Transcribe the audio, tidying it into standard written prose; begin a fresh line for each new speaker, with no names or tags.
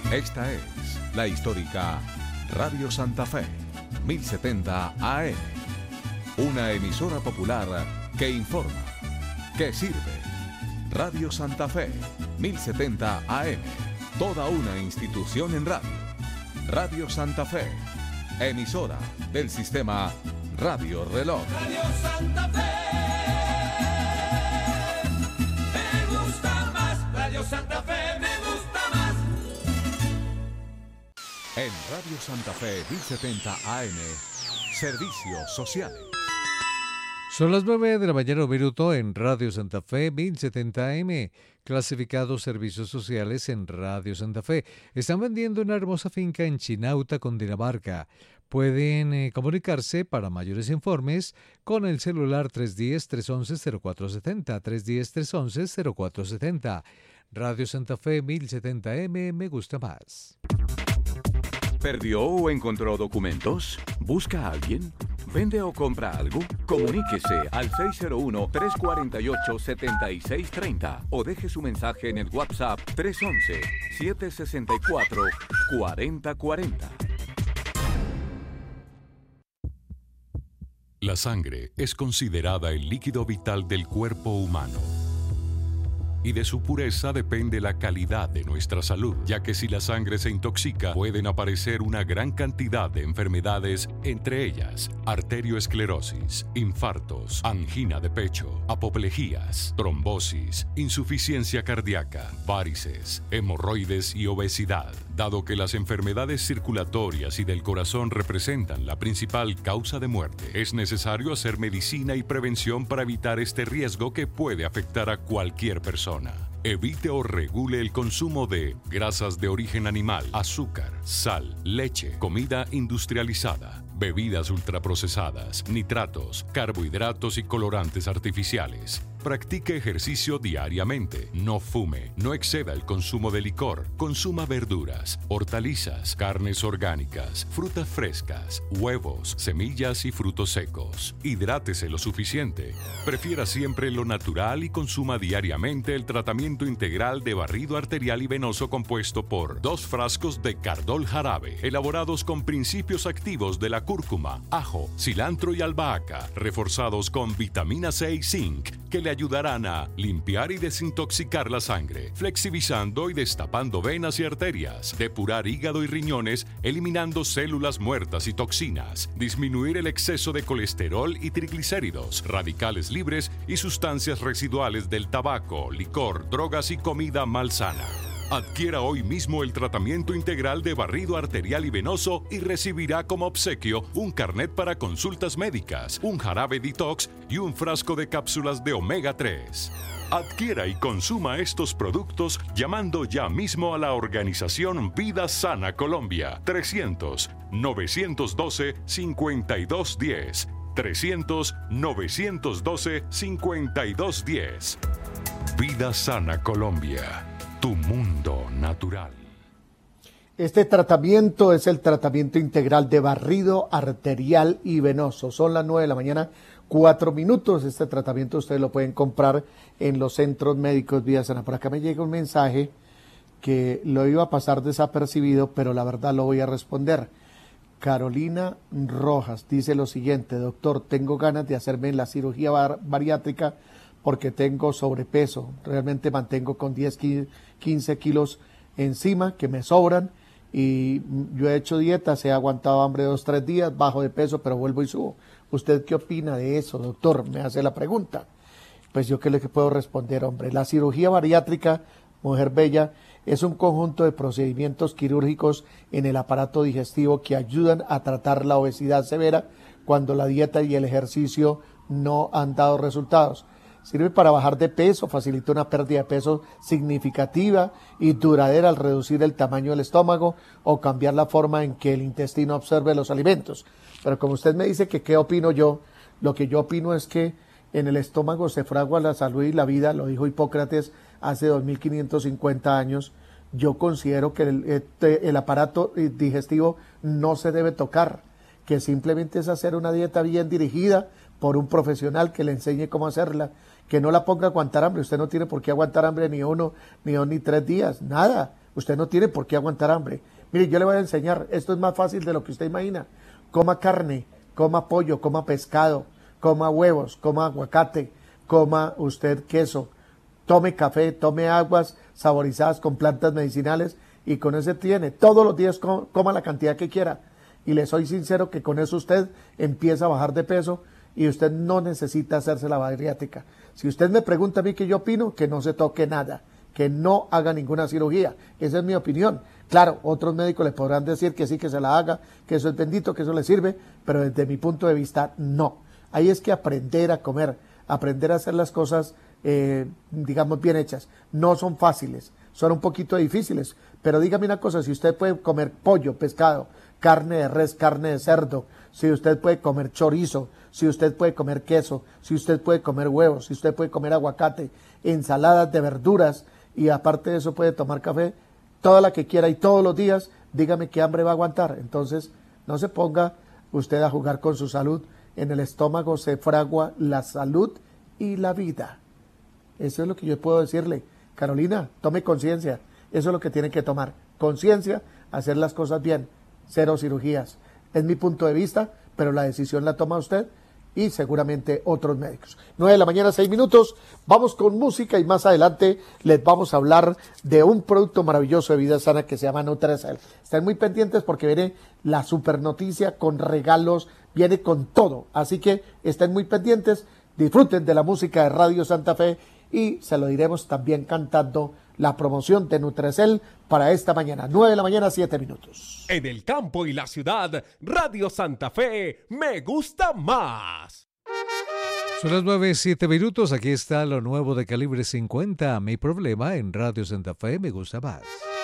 Esta es la histórica Radio Santa Fe, 1070 AM. Una emisora popular que informa, que sirve. Radio Santa Fe, 1070 AM. Toda una institución en radio. Radio Santa Fe, emisora del sistema Radio Reloj.
Radio Santa Fe, me gusta más. Radio Santa Fe, me gusta más.
En Radio Santa Fe 1070 AM, servicios sociales.
Son las 9 de la mañana, un minuto en Radio Santa Fe 1070 AM. Clasificados servicios sociales en Radio Santa Fe. Están vendiendo una hermosa finca en Chinauta, Cundinamarca. Pueden comunicarse para mayores informes con el celular 310-311-0470, 310-311-0470. Radio Santa Fe 1070M, me gusta más.
¿Perdió o encontró documentos? ¿Busca a alguien? ¿Vende o compra algo? Comuníquese al 601-348-7630 o deje su mensaje en el WhatsApp 311-764-4040.
La sangre es considerada el líquido vital del cuerpo humano. Y de su pureza depende la calidad de nuestra salud, ya que si la sangre se intoxica, pueden aparecer una gran cantidad de enfermedades, entre ellas arterioesclerosis, infartos, angina de pecho, apoplejías, trombosis, insuficiencia cardíaca, varices, hemorroides y obesidad. Dado que las enfermedades circulatorias y del corazón representan la principal causa de muerte, es necesario hacer medicina y prevención para evitar este riesgo que puede afectar a cualquier persona. Evite o regule el consumo de grasas de origen animal, azúcar, sal, leche, comida industrializada, bebidas ultraprocesadas, nitratos, carbohidratos y colorantes artificiales. Practique ejercicio diariamente. No fume. No exceda el consumo de licor. Consuma verduras, hortalizas, carnes orgánicas, frutas frescas, huevos, semillas y frutos secos. Hidrátese lo suficiente. Prefiera siempre lo natural y consuma diariamente el tratamiento integral de barrido arterial y venoso compuesto por 2 frascos de Cardol jarabe, elaborados con principios activos de la cúrcuma, ajo, cilantro y albahaca, reforzados con vitamina C y zinc, que le ayudarán a limpiar y desintoxicar la sangre, flexibilizando y destapando venas y arterias, depurar hígado y riñones, eliminando células muertas y toxinas, disminuir el exceso de colesterol y triglicéridos, radicales libres y sustancias residuales del tabaco, licor, drogas y comida malsana. Adquiera hoy mismo el tratamiento integral de barrido arterial y venoso y recibirá como obsequio un carnet para consultas médicas, un jarabe detox y un frasco de cápsulas de omega 3. Adquiera y consuma estos productos llamando ya mismo a la organización Vida Sana Colombia. 300-912-5210. 300-912-5210. Vida Sana Colombia. Tu mundo natural.
Este tratamiento es el tratamiento integral de barrido arterial y venoso. Son las 9 de la mañana, 4 minutos. Este tratamiento ustedes lo pueden comprar en los centros médicos Vida Sana. Por acá me llega un mensaje que lo iba a pasar desapercibido, pero la verdad lo voy a responder. Carolina Rojas dice lo siguiente: doctor, tengo ganas de hacerme la cirugía bariátrica porque tengo sobrepeso. Realmente mantengo con 15 kilos encima que me sobran y yo he hecho dietas, he aguantado hambre 2-3 días, bajo de peso, pero vuelvo y subo. ¿Usted qué opina de eso, doctor? Me hace la pregunta. Pues yo qué le puedo responder, hombre. La cirugía bariátrica, mujer bella, es un conjunto de procedimientos quirúrgicos en el aparato digestivo que ayudan a tratar la obesidad severa cuando la dieta y el ejercicio no han dado resultados. Sirve para bajar de peso, facilita una pérdida de peso significativa y duradera al reducir el tamaño del estómago o cambiar la forma en que el intestino absorbe los alimentos. Pero como usted me dice que qué opino yo, lo que yo opino es que en el estómago se fragua la salud y la vida, lo dijo Hipócrates hace 2550 años. Yo considero que el aparato digestivo no se debe tocar, que simplemente es hacer una dieta bien dirigida por un profesional que le enseñe cómo hacerla, que no la ponga a aguantar hambre. Usted no tiene por qué aguantar hambre ni 1, ni 2, ni 3 días, nada. Usted no tiene por qué aguantar hambre. Mire, yo le voy a enseñar, esto es más fácil de lo que usted imagina. Coma carne, coma pollo, coma pescado, coma huevos, coma aguacate, coma usted queso, tome café, tome aguas saborizadas con plantas medicinales y con eso tiene. Todos los días coma la cantidad que quiera. Y le soy sincero que con eso usted empieza a bajar de peso y usted no necesita hacerse la bariátrica. Si usted me pregunta a mí qué yo opino, que no se toque nada, que no haga ninguna cirugía. Esa es mi opinión. Claro, otros médicos le podrán decir que sí, que se la haga, que eso es bendito, que eso le sirve, pero desde mi punto de vista, no. Ahí es que aprender a comer, aprender a hacer las cosas, digamos, bien hechas. No son fáciles, son un poquito difíciles, pero dígame una cosa, si usted puede comer pollo, pescado, carne de res, carne de cerdo, si usted puede comer chorizo, si usted puede comer queso, si usted puede comer huevos, si usted puede comer aguacate, ensaladas de verduras y aparte de eso puede tomar café, toda la que quiera y todos los días, dígame qué hambre va a aguantar. Entonces, no se ponga usted a jugar con su salud. En el estómago se fragua la salud y la vida. Eso es lo que yo puedo decirle. Carolina, tome conciencia. Eso es lo que tiene que tomar. Conciencia, hacer las cosas bien. 0 cirugías. Es mi punto de vista, pero la decisión la toma usted y seguramente otros médicos. 9 de la mañana, 6 minutos. Vamos con música y más adelante les vamos a hablar de un producto maravilloso de vida sana que se llama Nutrecel. Estén muy pendientes porque viene la super noticia con regalos, viene con todo. Así que estén muy pendientes, disfruten de la música de Radio Santa Fe y se lo diremos también cantando la promoción de Nutrecel para esta mañana. 9 de la mañana, 7 minutos.
En el campo y la ciudad, Radio Santa Fe me gusta más.
Son las 9:07 minutos. Aquí está lo nuevo de Calibre 50. Mi problema en Radio Santa Fe me gusta más.